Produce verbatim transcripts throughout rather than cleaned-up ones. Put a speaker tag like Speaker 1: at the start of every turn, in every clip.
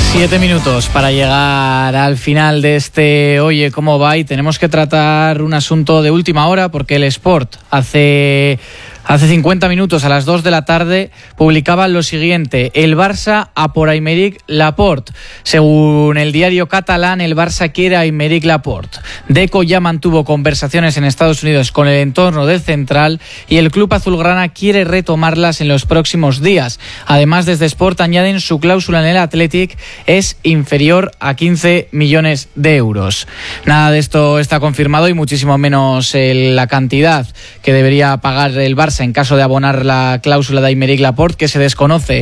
Speaker 1: Siete minutos para llegar al final de este Oye cómo va, y tenemos que tratar un asunto de última hora porque el Sport hace... Hace cincuenta minutos, a las dos de la tarde, publicaba lo siguiente: el Barça a por Aymeric Laporte. Según el diario catalán, el Barça quiere a Aymeric Laporte. Deco ya mantuvo conversaciones en Estados Unidos con el entorno del central y el club azulgrana quiere retomarlas en los próximos días. Además, desde Sport añaden su cláusula en el Athletic es inferior a quince millones de euros. Nada de esto está confirmado y muchísimo menos el, la cantidad que debería pagar el Barça en caso de abonar la cláusula de Aymeric Laporte, que se desconoce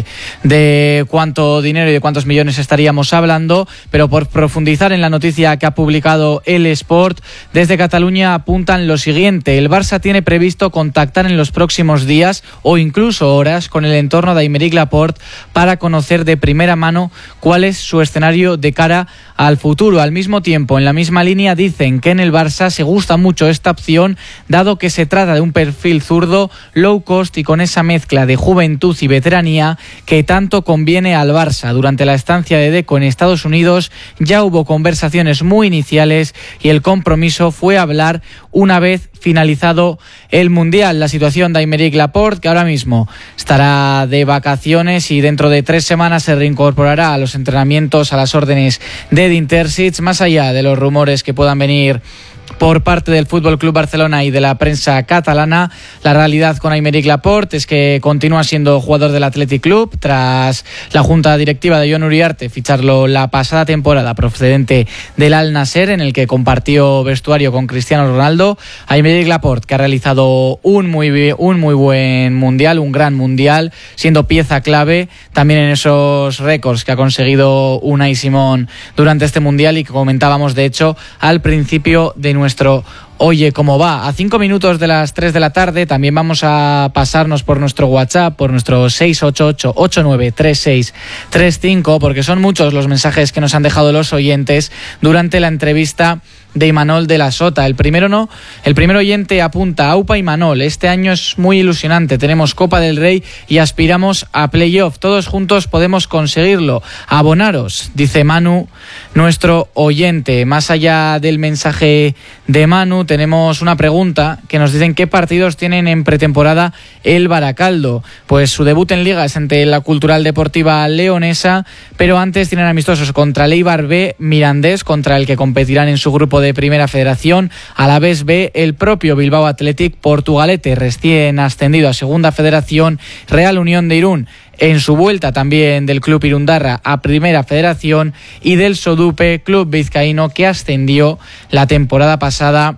Speaker 1: de cuánto dinero y de cuántos millones estaríamos hablando, pero por profundizar en la noticia que ha publicado el Sport, desde Cataluña apuntan lo siguiente: el Barça tiene previsto contactar en los próximos días o incluso horas con el entorno de Aymeric Laporte para conocer de primera mano cuál es su escenario de cara al futuro. Al mismo tiempo, en la misma línea, dicen que en el Barça se gusta mucho esta opción, dado que se trata de un perfil zurdo, low cost y con esa mezcla de juventud y veteranía que tanto conviene al Barça. Durante la estancia de Deco en Estados Unidos ya hubo conversaciones muy iniciales y el compromiso fue hablar una vez finalizado el Mundial. La situación de Aymeric Laporte, que ahora mismo estará de vacaciones y dentro de tres semanas se reincorporará a los entrenamientos a las órdenes de Edin Terzic, más allá de los rumores que puedan venir por parte del F C Barcelona y de la prensa catalana. La realidad con Aymeric Laporte es que continúa siendo jugador del Athletic Club tras la junta directiva de Jon Uriarte ficharlo la pasada temporada procedente del Al Nassr, en el que compartió vestuario con Cristiano Ronaldo. Aymeric Laporte, que ha realizado un muy, un muy buen mundial, un gran mundial, siendo pieza clave también en esos récords que ha conseguido Unai Simón durante este mundial y que comentábamos de hecho al principio de nuestro Oye cómo va. A cinco minutos de las tres de la tarde también vamos a pasarnos por nuestro WhatsApp, por nuestro seis ocho ocho, ocho nueve tres seis tres cinco, porque son muchos los mensajes que nos han dejado los oyentes durante la entrevista de Imanol de la Sota. El primero no, el primer oyente apunta: Aupa Imanol, este año es muy ilusionante, tenemos Copa del Rey y aspiramos a playoff, todos juntos podemos conseguirlo, abonaros, dice Manu, nuestro oyente. Más allá del mensaje de Manu, tenemos una pregunta que nos dicen: ¿qué partidos tienen en pretemporada el Baracaldo? Pues su debut en Liga es ante la Cultural Deportiva Leonesa, pero antes tienen amistosos contra el Eibar B, Mirandés, contra el que competirán en su grupo de Primera Federación, Alavés B, el propio Bilbao Athletic, Portugalete, recién ascendido a Segunda Federación, Real Unión de Irún, en su vuelta también del club irundarra a Primera Federación, y del Sodupe, club vizcaíno que ascendió la temporada pasada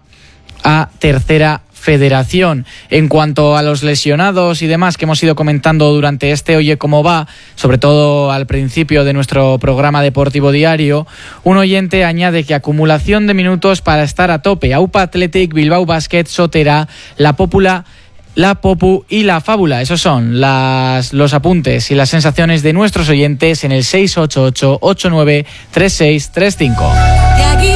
Speaker 1: a Tercera Federación. En cuanto a los lesionados y demás que hemos ido comentando durante este Oye cómo va, sobre todo al principio de nuestro programa deportivo diario, un oyente añade que acumulación de minutos para estar a tope: Aupa Athletic, Bilbao Basket, Sotera, La Pópula, La Popu y La Fábula. Esos son las, los apuntes y las sensaciones de nuestros oyentes en el seis ocho ocho, ocho nueve tres seis tres cinco.